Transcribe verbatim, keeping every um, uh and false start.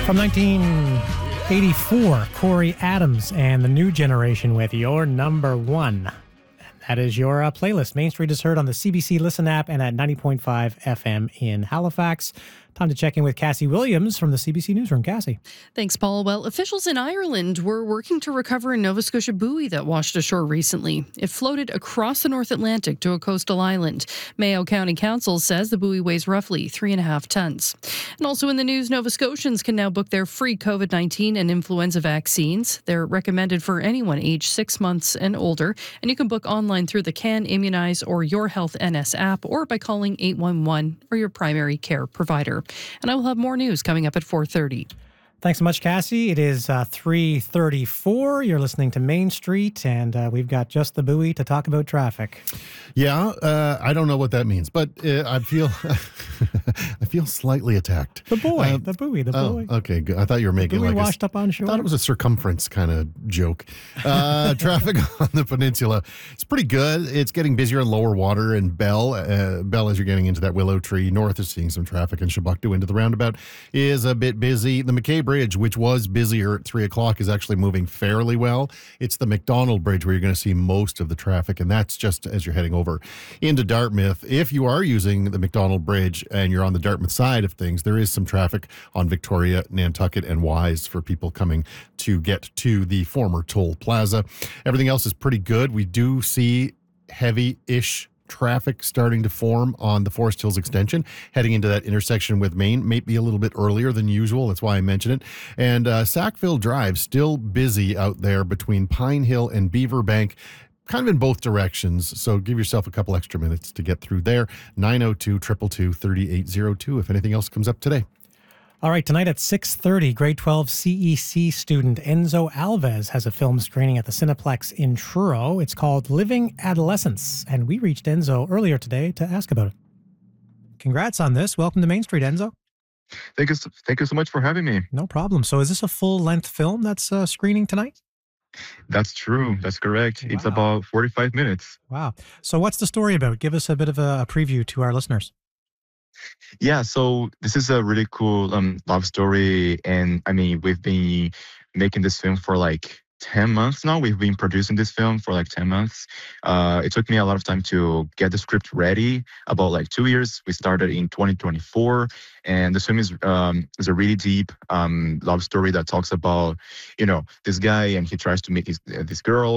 From nineteen eighty-four, Corey Adams and the New Generation with Your Number One. And that is your uh, playlist. Main Street is heard on the C B C Listen app and at ninety point five F M in Halifax. Time to check in with Cassie Williams from the C B C Newsroom. Cassie. Thanks, Paul. Well, officials in Ireland were working to recover a Nova Scotia buoy that washed ashore recently. It floated across the North Atlantic to a coastal island. Mayo County Council says the buoy weighs roughly three and a half tons. And also in the news, Nova Scotians can now book their free COVID nineteen and influenza vaccines. They're recommended for anyone aged six months and older, and you can book online through the Can Immunize or Your Health N S app or by calling eight one one or your primary care provider. And I will have more news coming up at four thirty. Thanks so much, Cassie. It is uh, three thirty-four. You're listening to Main Street, and uh, we've got just the buoy to talk about traffic. Yeah, uh, I don't know what that means, but uh, I feel I feel slightly attacked. The buoy, Uh, the buoy, the oh, buoy. okay, good. I thought you were making buoy like washed a, up on shore. I thought it was a circumference kind of joke. Uh, traffic on the peninsula, it's pretty good. It's getting busier in lower water and Bell. Uh, Bell, as you're getting into that Willow Tree north, is seeing some traffic, and Shabuktu into the roundabout is a bit busy. The McKay Bridge, which was busier at three o'clock, is actually moving fairly well. It's the McDonald Bridge where you're going to see most of the traffic, and that's just as you're heading over into Dartmouth. If you are using the McDonald Bridge and you're on the Dartmouth side of things, there is some traffic on Victoria, Nantucket, and Wise for people coming to get to the former Toll Plaza. Everything else is pretty good. We do see heavy-ish traffic starting to form on the Forest Hills extension, heading into that intersection with Main, maybe a little bit earlier than usual. That's why I mentioned it. And uh, Sackville Drive, still busy out there between Pine Hill and Beaver Bank, kind of in both directions. So give yourself a couple extra minutes to get through there. nine oh two, two two two, three eight oh two if anything else comes up today. All right, tonight at six thirty, grade twelve C E C student Enzo Alves has a film screening at the Cineplex in Truro. It's called Living Adolescence, and we reached Enzo earlier today to ask about it. Congrats on this. Welcome to Main Street, Enzo. Thank you, so- thank you so much for having me. No problem. So is this a full-length film that's uh, screening tonight? That's true. That's correct. It's Wow. about forty-five minutes. Wow. So what's the story about? Give us a bit of a, a preview to our listeners. Yeah, so this is a really cool um, love story. And I mean, we've been making this film for like ten months now. We've been producing this film for like ten months. Uh, it took me a lot of time to get the script ready, about like two years. We started in twenty twenty-four. And the film is um, is a really deep um, love story that talks about, you know, this guy, and he tries to meet his, uh, this girl.